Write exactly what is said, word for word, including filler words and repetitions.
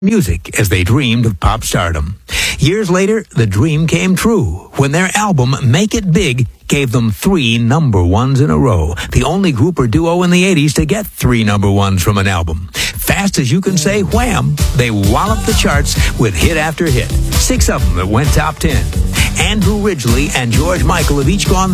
music as they dreamed of pop stardom. Years later, the dream came true when their album Make It Big gave them three number ones in a row, the only group or duo in the eighties to get three number ones from an album. Fast as you can say wham, they walloped the charts with hit after hit, six of them that went top ten. Andrew Ridgeley and George Michael have each gone